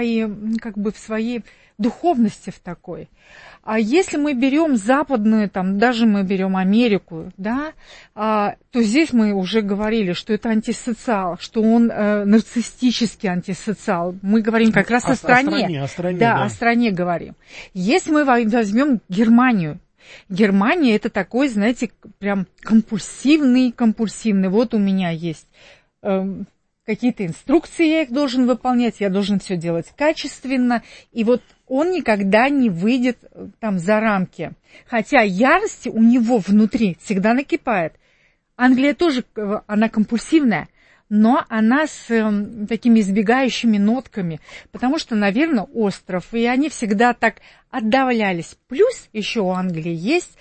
духовности в такой. А если мы берем западную, там, даже мы берем Америку, да, то здесь мы уже говорили, что это антисоциал, что он нарциссический антисоциал. Мы говорим как раз о стране. О стране говорим. Если мы возьмем Германию, Германия это такой, знаете, прям компульсивный. Вот у меня есть какие-то инструкции, я их должен выполнять, я должен все делать качественно. И вот он никогда не выйдет там за рамки. Хотя ярости у него внутри всегда накипает. Англия тоже, она компульсивная, но она с такими избегающими нотками, потому что, наверное, остров, и они всегда так отдавлялись. Плюс еще у Англии есть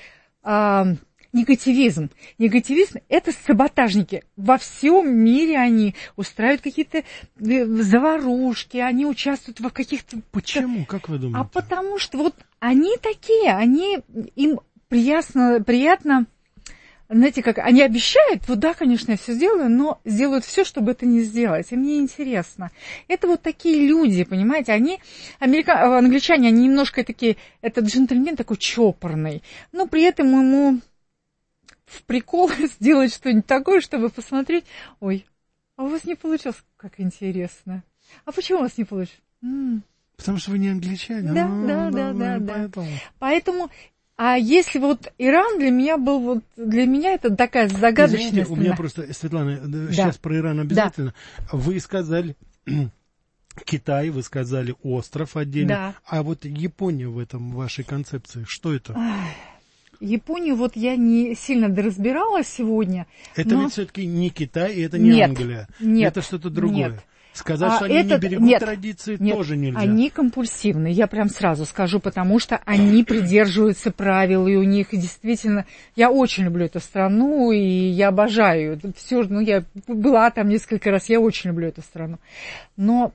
негативизм. Негативизм – это саботажники. Во всем мире они устраивают какие-то заварушки, они участвуют в каких-то... Почему? Как вы думаете? А потому что вот они такие, им приятно, знаете, как они обещают, вот да, конечно, я все сделаю, но сделают все, чтобы это не сделать. И мне интересно. Это вот такие люди, понимаете, англичане, они немножко такие, этот джентльмен такой чопорный, но при этом ему в прикол сделать что-нибудь такое, чтобы посмотреть, ой, а у вас не получилось, как интересно. А почему у вас не получилось? Потому что вы не англичане. Да. Поэтому, а если вот Иран для меня это такая загадочная страна. У меня просто, Светлана, сейчас про Иран обязательно. Да. Вы сказали Китай, вы сказали остров отдельно. Да. А вот Япония в этом вашей концепции, что это? Японию вот я не сильно доразбиралась сегодня. Это ведь все-таки не Китай, и это не Англия. Нет. Это что-то другое. Нет. Сказать, что они не берегут традиции, тоже нельзя. Они компульсивны, я прям сразу скажу, потому что они придерживаются правил, и у них действительно... Я очень люблю эту страну, и я обожаю. Все, я была там несколько раз, я очень люблю эту страну. Но...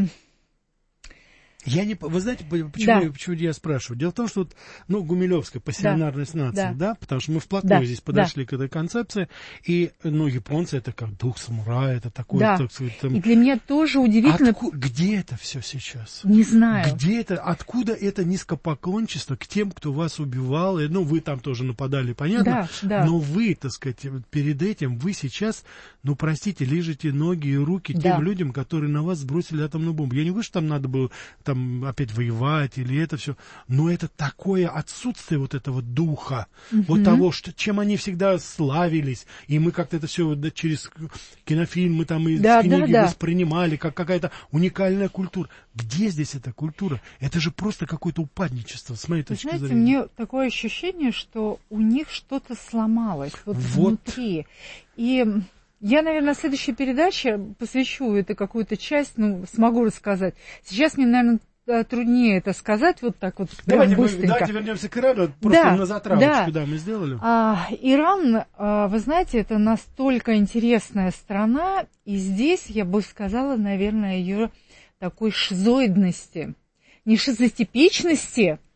Вы знаете, почему я спрашиваю? Дело в том, что Гумилевская пассионарность нации, да, потому что мы вплотную здесь подошли к этой концепции, и, японцы это как дух самурая, это такой, так сказать, там... И для меня тоже удивительно... Где это все сейчас? Не знаю. Откуда это низкопоклончество к тем, кто вас убивал, и, вы там тоже нападали, понятно? Да. Но вы, так сказать, перед этим, вы сейчас, простите, лижете ноги и руки тем людям, которые на вас сбросили атомную бомбу. Я не говорю, что там надо было опять воевать или это все, но это такое отсутствие вот этого духа, вот того, чем они всегда славились, и мы как-то это все через кинофильмы там и книги воспринимали, как какая-то уникальная культура. Где здесь эта культура? Это же просто какое-то упадничество, с моей точки зрения. Мне такое ощущение, что у них что-то сломалось внутри. И я, наверное, в следующей передаче посвящу это какую-то часть, смогу рассказать. Сейчас мне, наверное, труднее это сказать вот так вот давайте быстренько. Давайте вернемся к Ирану, просто на затравочку, мы сделали. Иран, вы знаете, это настолько интересная страна, и здесь я бы сказала, наверное, ее такой шизоидности. Не шизотипичности,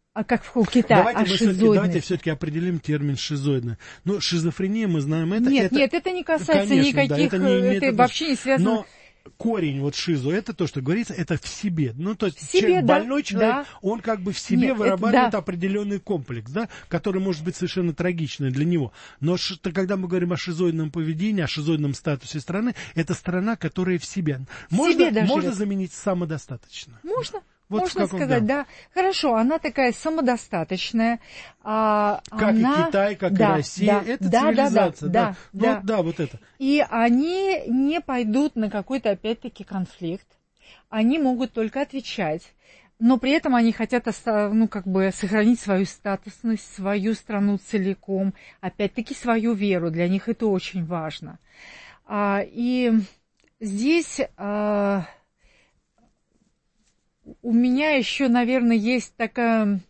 А как в Китае? Давайте все-таки определим термин шизоидная. Ну, шизофрения, мы знаем, это... Нет, это не касается никаких... это вообще не связано... Но корень вот шизо, это то, что говорится, это в себе. Ну, то есть себе, больной человек, да. он как бы в себе вырабатывает определенный комплекс, да, который может быть совершенно трагичный для него. Но когда мы говорим о шизоидном поведении, о шизоидном статусе страны, это страна, которая в себе. Можно заменить самодостаточно? Можно. Можно сказать, да. Хорошо, она такая самодостаточная. Как и Китай, как и Россия. Это цивилизация. Да, вот это. И они не пойдут на какой-то, опять-таки, конфликт. Они могут только отвечать. Но при этом они хотят, сохранить свою статусность, свою страну целиком. Опять-таки, свою веру. Для них это очень важно. И здесь... у меня еще, наверное, есть такая